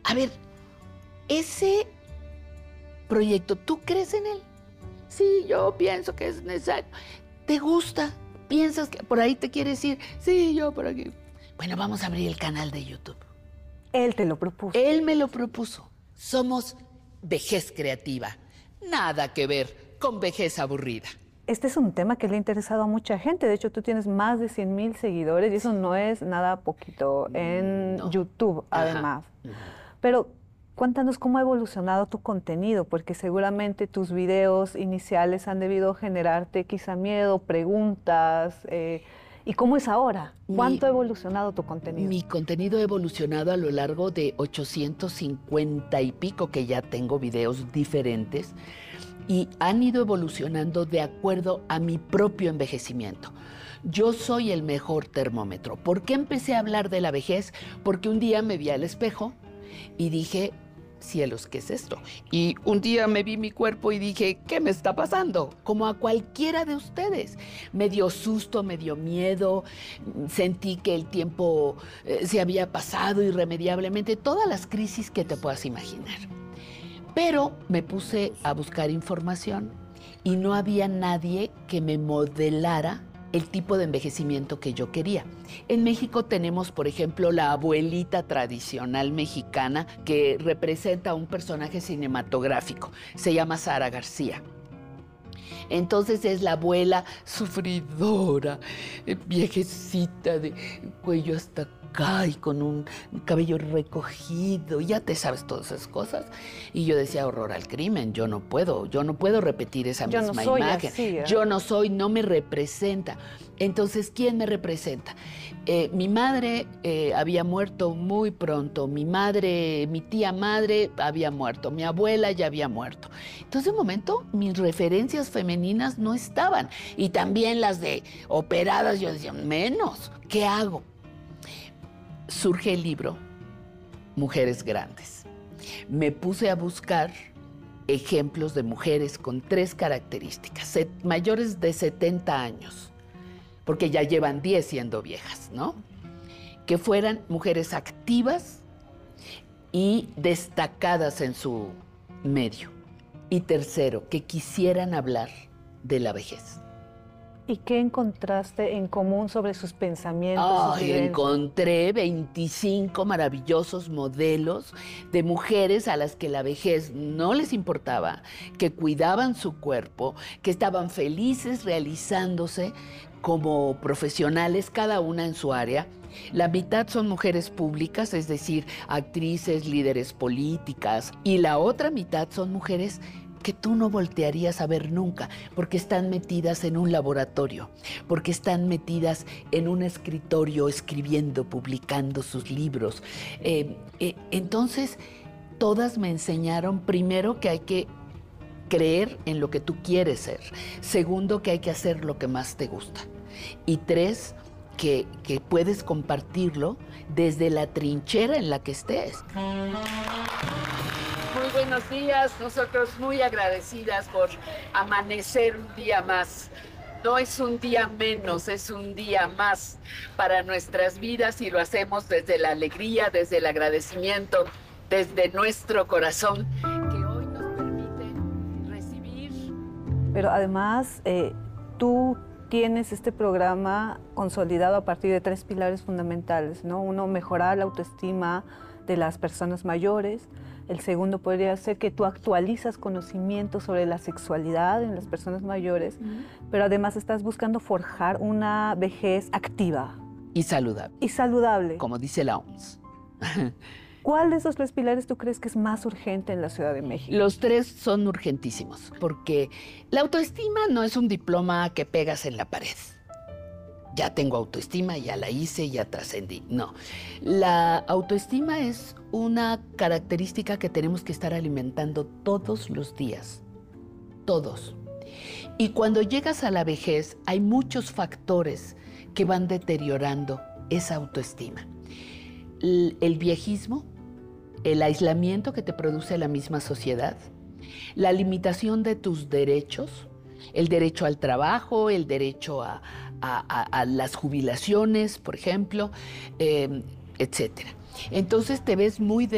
A ver, ese proyecto, ¿tú crees en él? Sí, yo pienso que es necesario. ¿Te gusta? ¿Piensas que por ahí te quieres ir? Sí, yo por aquí. Bueno, vamos a abrir el canal de YouTube. Él te lo propuso. Él me lo propuso. Somos Vejez Creativa. Nada que ver con vejez aburrida. Este es un tema que le ha interesado a mucha gente. De hecho, tú tienes más de 100,000 seguidores y eso no es nada poquito en YouTube, además. Pero cuéntanos cómo ha evolucionado tu contenido, porque seguramente tus videos iniciales han debido generarte quizá miedo, preguntas. ¿Y cómo es ahora? ¿Cuánto ha evolucionado tu contenido? Mi contenido ha evolucionado a lo largo de 850 y pico, que ya tengo videos diferentes, y han ido evolucionando de acuerdo a mi propio envejecimiento. Yo soy el mejor termómetro. ¿Por qué empecé a hablar de la vejez? Porque un día me vi al espejo y dije, cielos, ¿qué es esto? Y un día me vi mi cuerpo y dije, ¿qué me está pasando? Como a cualquiera de ustedes. Me dio susto, me dio miedo, sentí que el tiempo se había pasado irremediablemente, todas las crisis que te puedas imaginar. Pero me puse a buscar información y no había nadie que me modelara el tipo de envejecimiento que yo quería. En México tenemos, por ejemplo, la abuelita tradicional mexicana que representa a un personaje cinematográfico. Se llama Sara García. Entonces es la abuela sufridora, viejecita, de cuello hasta acá y con un cabello recogido, ya te sabes todas esas cosas. Y yo decía, horror al crimen, yo no puedo repetir esa misma imagen. Así, yo no soy, no me representa. Entonces, ¿quién me representa? Mi madre había muerto muy pronto, mi tía madre había muerto, mi abuela ya había muerto. Entonces, de un momento, mis referencias femeninas no estaban. Y también las de operadas, yo decía, menos, ¿qué hago? Surge el libro Mujeres Grandes. Me puse a buscar ejemplos de mujeres con 3 características, mayores de 70 años, porque ya llevan 10 siendo viejas, ¿no? Que fueran mujeres activas y destacadas en su medio. Y tercero, que quisieran hablar de la vejez. ¿Y qué encontraste en común sobre sus pensamientos? Ay, encontré 25 maravillosos modelos de mujeres a las que la vejez no les importaba, que cuidaban su cuerpo, que estaban felices realizándose como profesionales, cada una en su área. La mitad son mujeres públicas, es decir, actrices, líderes políticas, y la otra mitad son mujeres que tú no voltearías a ver nunca, porque están metidas en un laboratorio, porque están metidas en un escritorio escribiendo, publicando sus libros. Entonces, todas me enseñaron, primero, que hay que creer en lo que tú quieres ser. Segundo, que hay que hacer lo que más te gusta. Y 3, que puedes compartirlo desde la trinchera en la que estés. Muy buenos días, nosotros muy agradecidas por amanecer un día más. No es un día menos, es un día más para nuestras vidas y lo hacemos desde la alegría, desde el agradecimiento, desde nuestro corazón, que hoy nos permite recibir. Pero además, tú tienes este programa consolidado a partir de 3 pilares fundamentales, ¿no? Uno, mejorar la autoestima de las personas mayores. El segundo podría ser que tú actualizas conocimientos sobre la sexualidad en las personas mayores, pero además estás buscando forjar una vejez activa. Y saludable. Y saludable. Como dice la OMS. ¿Cuál de esos 3 pilares tú crees que es más urgente en la Ciudad de México? Los 3 son urgentísimos, porque la autoestima no es un diploma que pegas en la pared. Ya tengo autoestima, ya la hice, ya trascendí. No, la autoestima es una característica que tenemos que estar alimentando todos los días, todos. Y cuando llegas a la vejez, hay muchos factores que van deteriorando esa autoestima. El viejismo, el aislamiento que te produce la misma sociedad, la limitación de tus derechos, el derecho al trabajo, el derecho a las jubilaciones, por ejemplo, etcétera. Entonces te ves muy